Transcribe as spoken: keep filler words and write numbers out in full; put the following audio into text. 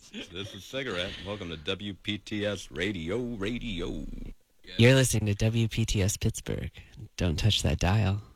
This is Cigarette. Welcome to W P T S Radio, Radio. You're listening to W P T S Pittsburgh. Don't touch that dial.